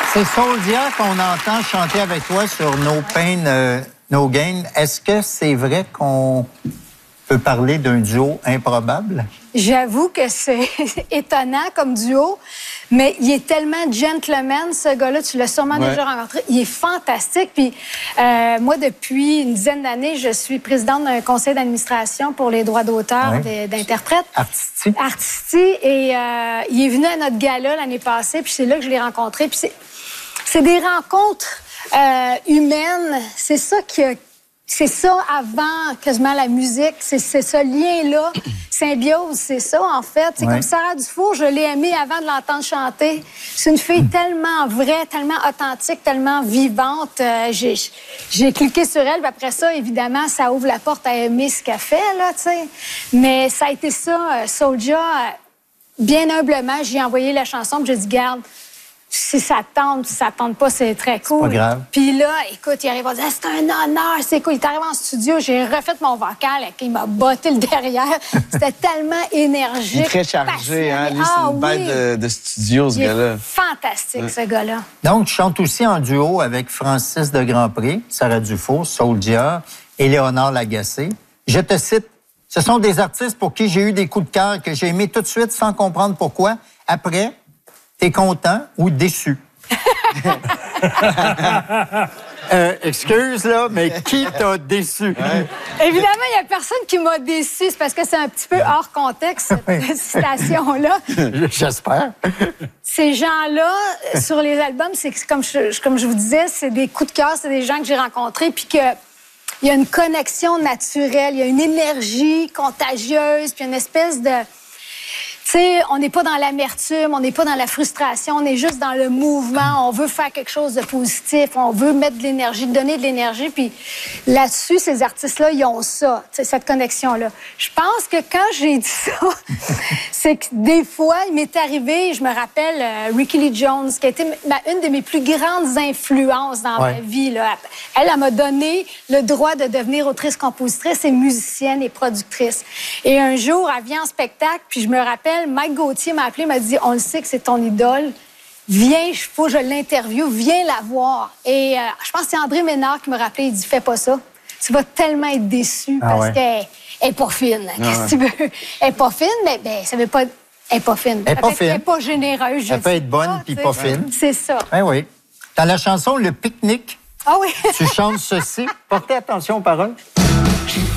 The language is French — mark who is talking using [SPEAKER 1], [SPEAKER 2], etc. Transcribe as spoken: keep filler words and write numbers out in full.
[SPEAKER 1] C'est Soulja qu'on entend chanter avec toi sur No Pain, euh, No Gain. Est-ce que c'est vrai qu'on peut parler d'un duo improbable?
[SPEAKER 2] J'avoue que c'est étonnant comme duo, mais il est tellement gentleman, ce gars-là. Tu l'as sûrement ouais. déjà rencontré. Il est fantastique. Puis euh, moi, depuis une dizaine d'années, je suis présidente d'un conseil d'administration pour les droits d'auteur ouais. d'interprètes.
[SPEAKER 1] Artistique.
[SPEAKER 2] Artistique. Et euh, il est venu à notre gala l'année passée, puis c'est là que je l'ai rencontré. Puis c'est, c'est des rencontres euh, humaines. C'est ça qui a... C'est ça avant quasiment la musique, c'est, c'est ce lien-là, symbiose, c'est ça en fait. C'est ouais. comme Sarah Dufour, je l'ai aimée avant de l'entendre chanter. C'est une fille tellement vraie, tellement authentique, tellement vivante. Euh, j'ai, j'ai cliqué sur elle, puis après ça, évidemment, ça ouvre la porte à aimer ce qu'elle fait, là, tu sais. Mais ça a été ça, euh, Soulja, euh, bien humblement, j'ai envoyé la chanson, puis j'ai dit, garde, si ça tente, si ça tente pas, c'est très cool.
[SPEAKER 1] C'est pas grave.
[SPEAKER 2] Puis là, écoute, il arrive à dire ah, c'est un honneur, c'est cool. Il est arrivé en studio, j'ai refait mon vocal, et il m'a botté le derrière. C'était tellement énergique.
[SPEAKER 3] Il est très chargé, hein? Lui, c'est
[SPEAKER 2] ah,
[SPEAKER 3] une bête oui. de, de studio, ce
[SPEAKER 2] il
[SPEAKER 3] gars-là.
[SPEAKER 2] Est fantastique, ouais. ce gars-là.
[SPEAKER 1] Donc, tu chantes aussi en duo avec Francis de Grandpré, Sarah Dufour, Soulja et Léonard Lagacé. Je te cite, ce sont des artistes pour qui j'ai eu des coups de cœur que j'ai aimés tout de suite sans comprendre pourquoi. Après, t'es content ou déçu? euh, excuse, là, mais qui t'a déçu? Ouais.
[SPEAKER 2] Évidemment, il n'y a personne qui m'a déçu. C'est parce que c'est un petit peu hors contexte, cette citation-là.
[SPEAKER 1] J'espère.
[SPEAKER 2] Ces gens-là, sur les albums, c'est comme je, comme je vous disais, c'est des coups de cœur, c'est des gens que j'ai rencontrés, puis que il y a une connexion naturelle, il y a une énergie contagieuse, puis une espèce de... Tu sais, on n'est pas dans l'amertume, on n'est pas dans la frustration, on est juste dans le mouvement. On veut faire quelque chose de positif, on veut mettre de l'énergie, donner de l'énergie. Puis là-dessus, ces artistes-là, ils ont ça, cette connexion-là. Je pense que quand j'ai dit ça, c'est que des fois, il m'est arrivé, je me rappelle, euh, Rickie Lee Jones, qui a été ma, une de mes plus grandes influences dans ouais. ma vie. Là. Elle, elle m'a donné le droit de devenir autrice-compositrice et musicienne et productrice. Et un jour, elle vient en spectacle, puis je me rappelle, Mike Gauthier m'a appelé, m'a dit « On le sait que c'est ton idole. Viens, il faut que je l'interviewe. Viens la voir. » Et euh, je pense que c'est André Ménard qui m'a rappelé. Il dit « Fais pas ça. Tu vas tellement être déçu ah parce ouais. qu'elle n'est pas fine. Ah Qu'est-ce que ouais. tu veux? Elle n'est pas fine, mais ben, ça veut pas... Elle n'est pas fine.
[SPEAKER 1] Elle n'est pas fine. Elle
[SPEAKER 2] n'est pas généreuse.
[SPEAKER 1] Elle peut être bonne puis pas fine.
[SPEAKER 2] C'est ça.
[SPEAKER 1] Ben oui. Dans la chanson « Le pique-nique »,
[SPEAKER 2] ah oui.
[SPEAKER 1] tu chantes ceci. Portez attention aux paroles.